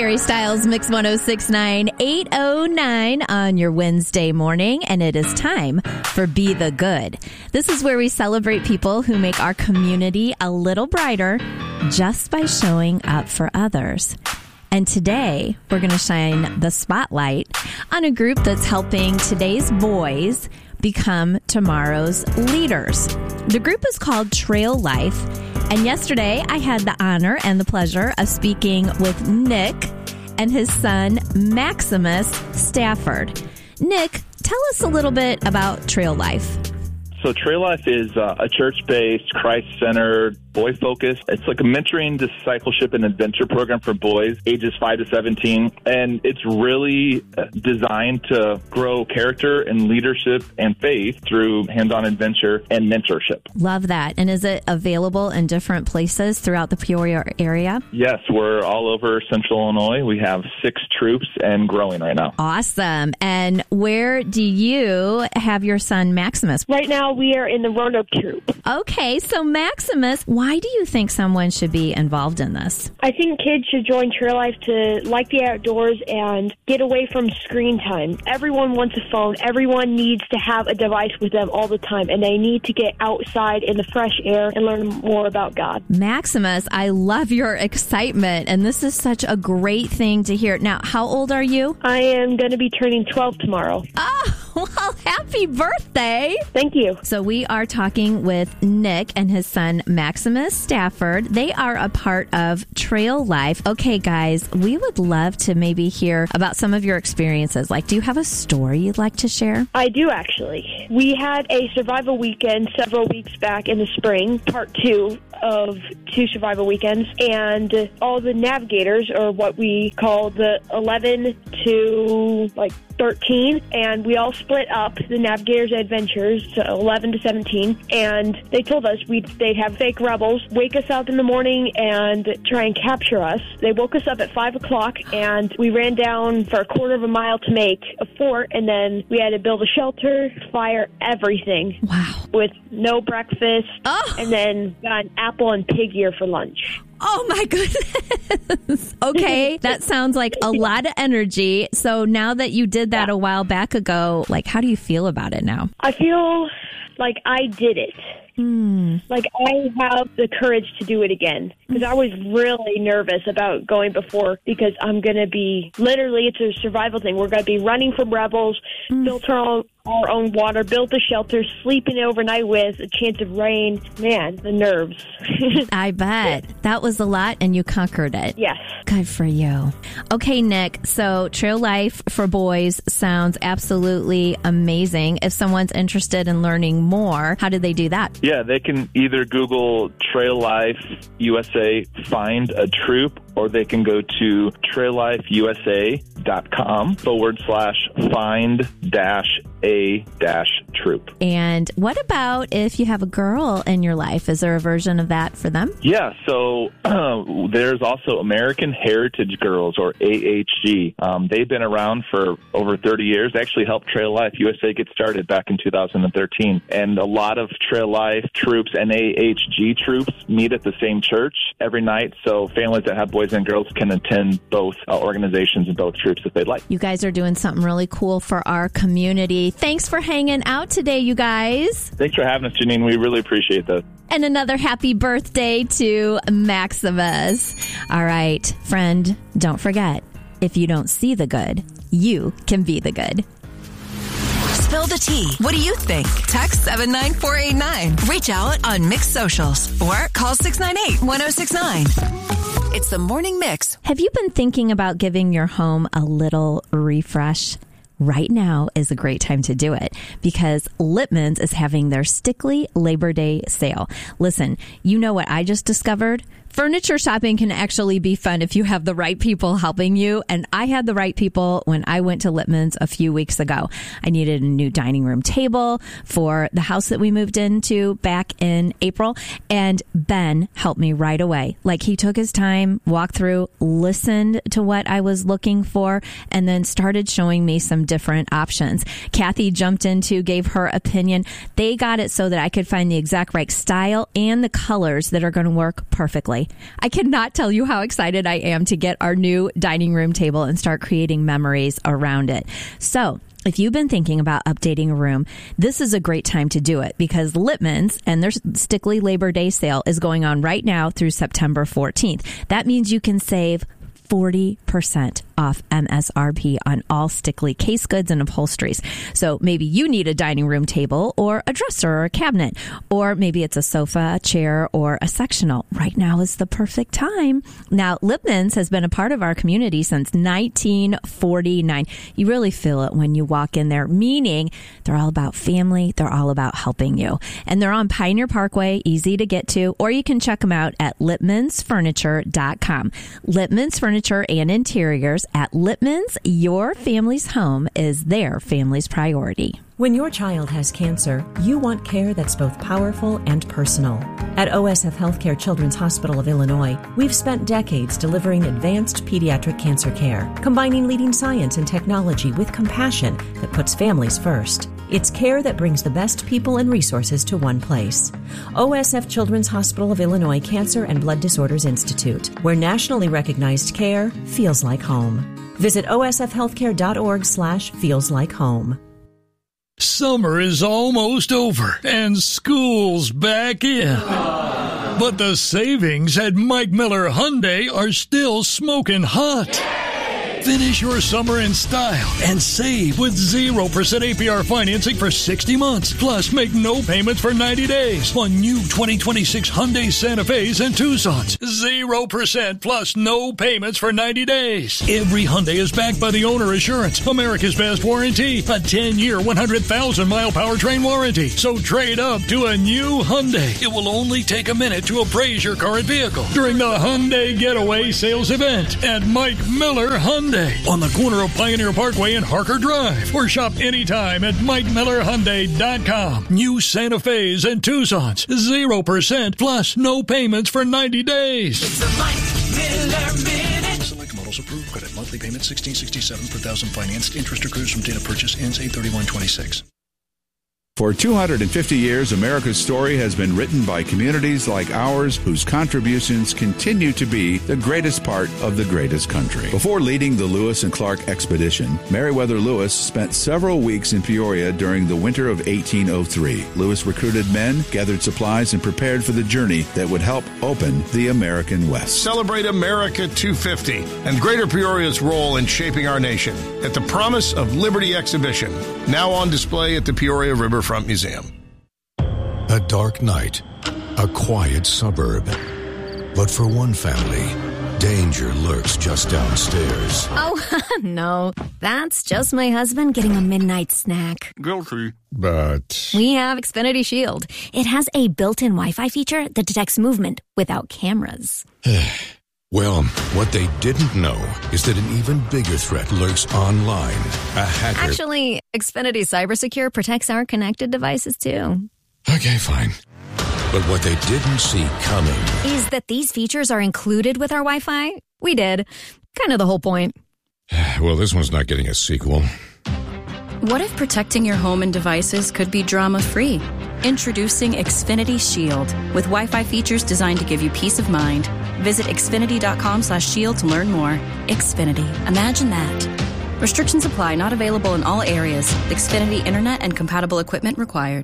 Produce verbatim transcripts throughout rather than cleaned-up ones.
Harry Styles, Mix ten sixty-nine, eight oh nine on your Wednesday morning, and it is time for Be the Good. This is where we celebrate people who make our community a little brighter just by showing up for others. And today, we're going to shine the spotlight on a group that's helping today's boys become tomorrow's leaders. The group is called Trail Life. And yesterday, I had the honor and the pleasure of speaking with Nick and his son, Maximus Stafford. Nick, tell us a little bit about Trail Life. So Trail Life is uh, a church-based, Christ-centered, boy-focused. It's like a mentoring, discipleship, and adventure program for boys ages five to seventeen. And it's really designed to grow character and leadership and faith through hands-on adventure and mentorship. Love that. And is it available in different places throughout the Peoria area? Yes, we're all over Central Illinois. We have six troops and growing right now. Awesome. And where do you have your son, Maximus? Right now, we are in the Roanoke troop. Okay, so Maximus, why do you think someone should be involved in this? I think kids should join Trail Life to like the outdoors and get away from screen time. Everyone wants a phone. Everyone needs to have a device with them all the time, and they need to get outside in the fresh air and learn more about God. Maximus, I love your excitement, and this is such a great thing to hear. Now, how old are you? I am going to be turning twelve tomorrow. Oh, well, happy birthday. Thank you. So we are talking with Nick and his son, Maximus Stafford. They are a part of Trail Life. Okay, guys, we would love to maybe hear about some of your experiences. Like, do you have a story you'd like to share? I do, actually. We had a survival weekend several weeks back in the spring, part two of two survival weekends, and all the navigators, or what we call the eleven to like thirteen, and we all split up the navigators' adventures to eleven to seventeen, and they told us we'd, they'd have fake rebels wake us up in the morning and try and capture us. They woke us up at five o'clock, and we ran down for a quarter of a mile to make a fort, and then we had to build a shelter, fire, everything. Wow. With no breakfast, oh. and then got an apple and pig ear for lunch. Oh, my goodness. Okay, that sounds like a lot of energy. So now that you did that a while back ago, like, how do you feel about it now? I feel like I did it. Hmm. Like, I have the courage to do it again, because I was really nervous about going before, because I'm going to be, literally, it's a survival thing. We're going to be running from rebels, mm. filter our, our own water, build a shelter, sleeping overnight with a chance of rain. Man, the nerves. I bet. That was a lot, and you conquered it. Yes. Good for you. Okay, Nick, so Trail Life for Boys sounds absolutely amazing. If someone's interested in learning more, how do they do that? Yeah, they can either Google Trail Life U S A Find a Troop, or they can go to traillifeusa.com forward slash find dash a dash troop. And what about if you have a girl in your life? Is there a version of that for them? Yeah, so uh, there's also American Heritage Girls, or A H G. Um, they've been around for over thirty years. They actually helped Trail Life U S A get started back in two thousand thirteen. And a lot of Trail Life troops and A H G troops meet at the same church every night, so families that have boys and girls can attend both uh, organizations and both troops if they'd like. You guys are doing something really cool for our community. Thanks for hanging out today, you guys. Thanks for having us, Janine. We really appreciate that. And another happy birthday to Maximus. All right, friend, don't forget, if you don't see the good, you can be the good. Spill the tea. What do you think? Text seven nine four eight nine. Reach out on Mixed Socials or call six nine eight, one oh six nine. It's the Morning Mix. Have you been thinking about giving your home a little refresh? Right now is a great time to do it, because Lippman's is having their Stickley Labor Day sale. Listen, you know what I just discovered? Furniture shopping can actually be fun if you have the right people helping you. And I had the right people when I went to Lippman's a few weeks ago. I needed a new dining room table for the house that we moved into back in April. And Ben helped me right away. Like, he took his time, walked through, listened to what I was looking for, and then started showing me some different options. Kathy jumped into, gave her opinion. They got it so that I could find the exact right style and the colors that are going to work perfectly. Parkway. I cannot tell you how excited I am to get our new dining room table and start creating memories around it. So, if you've been thinking about updating a room, this is a great time to do it because Lippman's and their Stickley Labor Day sale is going on right now through September fourteenth. That means you can save forty percent off M S R P on all Stickley case goods and upholsteries. So maybe you need a dining room table or a dresser or a cabinet, or maybe it's a sofa, a chair, or a sectional. Right now is the perfect time. Now, Lippman's has been a part of our community since nineteen forty-nine. You really feel it when you walk in there, meaning they're all about family. They're all about helping you. And they're on Pioneer Parkway, easy to get to, or you can check them out at lippmans furniture dot com. Lippman's Furniture and Interiors at Lippman's, your family's home is their family's priority. When your child has cancer, you want care that's both powerful and personal. At O S F Healthcare Children's Hospital of Illinois, we've spent decades delivering advanced pediatric cancer care, combining leading science and technology with compassion that puts families first. It's care that brings the best people and resources to one place. O S F Children's Hospital of Illinois Cancer and Blood Disorders Institute, where nationally recognized care feels like home. Visit osfhealthcare.org slash feels like home. Summer is almost over and school's back in. But the savings at Mike Miller Hyundai are still smoking hot. Finish your summer in style and save with zero percent A P R financing for sixty months. Plus, make no payments for ninety days on new twenty twenty-six Hyundai Santa Fe's and Tucson's. zero percent plus no payments for ninety days. Every Hyundai is backed by the Owner Assurance, America's Best Warranty, a ten-year, one hundred thousand mile powertrain warranty. So trade up to a new Hyundai. It will only take a minute to appraise your current vehicle during the Hyundai Getaway Sales Event at Mike Miller Hyundai on the corner of Pioneer Parkway and Harker Drive, or shop anytime at mike miller hyundai dot com. New Santa Fe's and Tucson's, zero percent plus no payments for ninety days. It's a Mike Miller Minute. Select models approved. Credit monthly payment sixteen sixty-seven per thousand financed. Interest accrues from date of purchase. Ends eight thirty-one twenty-six. For two hundred fifty years, America's story has been written by communities like ours whose contributions continue to be the greatest part of the greatest country. Before leading the Lewis and Clark expedition, Meriwether Lewis spent several weeks in Peoria during the winter of eighteen oh three. Lewis recruited men, gathered supplies, and prepared for the journey that would help open the American West. Celebrate America two fifty and Greater Peoria's role in shaping our nation at the Promise of Liberty exhibition, now on display at the Peoria Riverfront Museum. A dark night, a quiet suburb. But for one family, danger lurks just downstairs. Oh, no. That's just my husband getting a midnight snack. Guilty. But we have Xfinity Shield. It has a built-in Wi-Fi feature that detects movement without cameras. Well, what they didn't know is that an even bigger threat lurks online. A hacker... Actually, Xfinity CyberSecure protects our connected devices, too. Okay, fine. But what they didn't see coming is that these features are included with our Wi-Fi. We did. Kind of the whole point. Well, this one's not getting a sequel. What if protecting your home and devices could be drama-free? Introducing Xfinity Shield with Wi-Fi features designed to give you peace of mind. Visit xfinity.com slash shield to learn more. Xfinity. Imagine that. Restrictions apply. Not available in all areas. Xfinity Internet and compatible equipment required.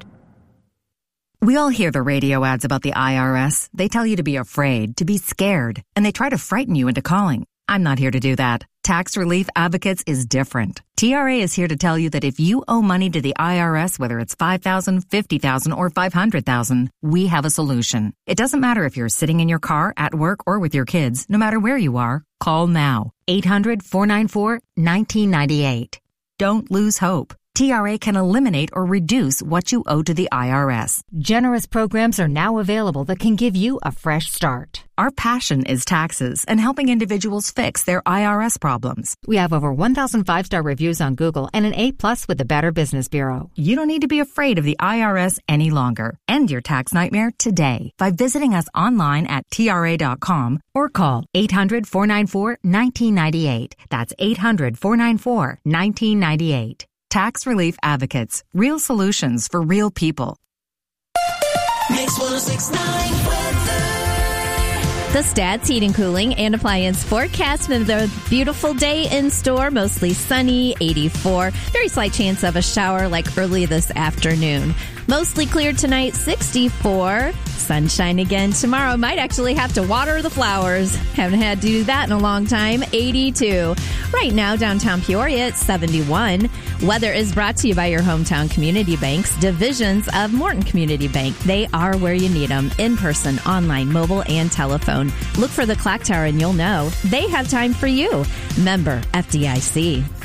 We all hear the radio ads about the I R S. They tell you to be afraid, to be scared, and they try to frighten you into calling. I'm not here to do that. Tax Relief Advocates is different. T R A is here to tell you that if you owe money to the I R S, whether it's five thousand dollars, fifty thousand dollars, or five hundred thousand dollars, we have a solution. It doesn't matter if you're sitting in your car, at work, or with your kids. No matter where you are, call now. eight hundred, four nine four, one nine nine eight. Don't lose hope. T R A can eliminate or reduce what you owe to the I R S. Generous programs are now available that can give you a fresh start. Our passion is taxes and helping individuals fix their I R S problems. We have over one thousand five-star reviews on Google and an A plus with the Better Business Bureau. You don't need to be afraid of the I R S any longer. End your tax nightmare today by visiting us online at T R A dot com or call eight hundred, four nine four, one nine nine eight. That's eight hundred, four nine four, one nine nine eight. Tax Relief Advocates. Real solutions for real people. Mix one oh six point nine weather. The Stats Heating, Cooling, and Appliance forecast. Another beautiful day in store. Mostly sunny, eighty-four. Very slight chance of a shower like early this afternoon. Mostly clear tonight, sixty-four. Sunshine again tomorrow. Might actually have to water the flowers. Haven't had to do that in a long time. eighty-two. Right now, downtown Peoria at seventy-one. Weather is brought to you by your hometown community banks, divisions of Morton Community Bank. They are where you need them, in person, online, mobile, and telephone. Look for the clock tower and you'll know they have time for you. Member F D I C.